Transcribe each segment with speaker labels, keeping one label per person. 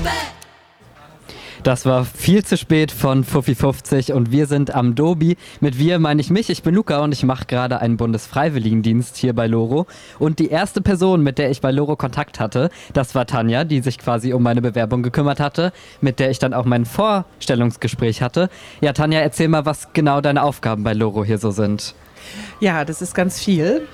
Speaker 1: Das war viel zu spät von Fuffi50 und wir sind am Dobi. Mit wir meine ich mich, ich bin Luca und ich mache gerade einen Bundesfreiwilligendienst hier bei Loro. Und die erste Person, mit der ich bei Loro Kontakt hatte, das war Tanja, die sich quasi um meine Bewerbung gekümmert hatte, mit der ich dann auch mein Vorstellungsgespräch hatte. Ja, Tanja, erzähl mal, was genau deine Aufgaben bei Loro hier so sind.
Speaker 2: Ja, das ist ganz viel.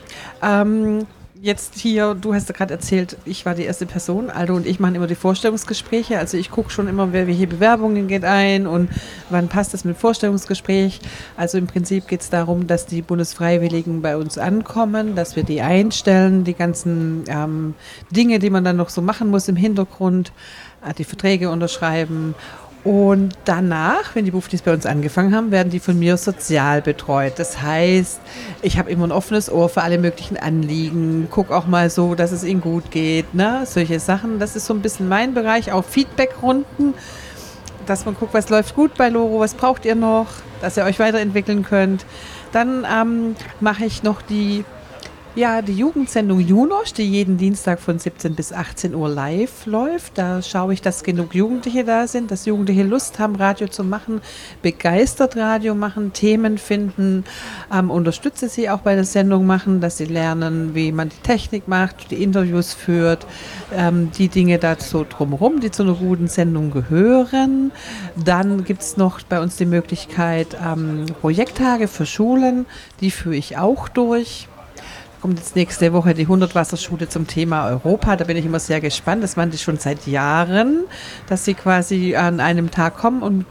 Speaker 2: Jetzt hier, du hast ja gerade erzählt, ich war die erste Person. Aldo und ich machen immer die Vorstellungsgespräche. Also ich gucke schon immer, wer welche Bewerbungen geht ein und wann passt das mit dem Vorstellungsgespräch. Also im Prinzip geht es darum, dass die Bundesfreiwilligen bei uns ankommen, dass wir die einstellen, die ganzen Dinge, die man dann noch so machen muss im Hintergrund, die Verträge unterschreiben. Und danach, wenn die Buftis bei uns angefangen haben, werden die von mir sozial betreut. Das heißt, ich habe immer ein offenes Ohr für alle möglichen Anliegen, gucke auch mal so, dass es ihnen gut geht, ne? Solche Sachen. Das ist so ein bisschen mein Bereich, auch Feedbackrunden, dass man guckt, was läuft gut bei Loro, was braucht ihr noch, dass ihr euch weiterentwickeln könnt. Dann mache ich noch die Jugendsendung Junosch, die jeden Dienstag von 17 bis 18 Uhr live läuft. Da schaue ich, dass genug Jugendliche da sind, dass Jugendliche Lust haben, Radio zu machen, begeistert Radio machen, Themen finden, unterstütze sie auch bei der Sendung machen, dass sie lernen, wie man die Technik macht, die Interviews führt, die Dinge dazu drumherum, die zu einer guten Sendung gehören. Dann gibt es noch bei uns die Möglichkeit, Projekttage für Schulen, die führe ich auch durch. Kommt jetzt nächste Woche die 100-Wasserschule zum Thema Europa. Da bin ich immer sehr gespannt. Das machen die schon seit Jahren, dass sie quasi an einem Tag kommen und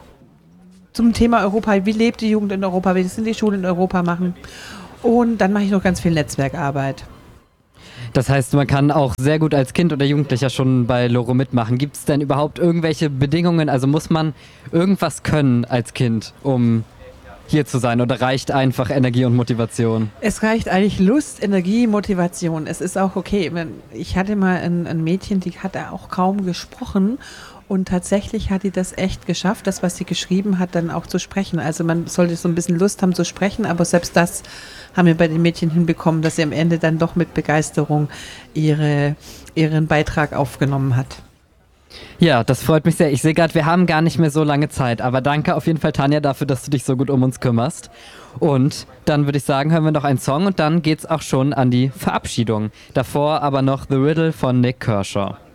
Speaker 2: zum Thema Europa, wie lebt die Jugend in Europa, wie sind die Schulen in Europa machen. Und dann mache ich noch ganz viel Netzwerkarbeit.
Speaker 1: Das heißt, man kann auch sehr gut als Kind oder Jugendlicher schon bei Loro mitmachen. Gibt es denn überhaupt irgendwelche Bedingungen? Also muss man irgendwas können als Kind, um hier zu sein, oder reicht einfach Energie und Motivation?
Speaker 2: Es reicht eigentlich Lust, Energie, Motivation. Es ist auch okay. Ich hatte mal ein Mädchen, die hat auch kaum gesprochen und tatsächlich hat die das echt geschafft, das, was sie geschrieben hat, dann auch zu sprechen. Also man sollte so ein bisschen Lust haben zu sprechen, aber selbst das haben wir bei den Mädchen hinbekommen, dass sie am Ende dann doch mit Begeisterung ihren Beitrag aufgenommen hat.
Speaker 1: Ja, das freut mich sehr. Ich sehe gerade, wir haben gar nicht mehr so lange Zeit, aber danke auf jeden Fall, Tanja, dafür, dass du dich so gut um uns kümmerst. Und dann würde ich sagen, hören wir noch einen Song und dann geht's auch schon an die Verabschiedung. Davor aber noch The Riddle von Nick Kershaw.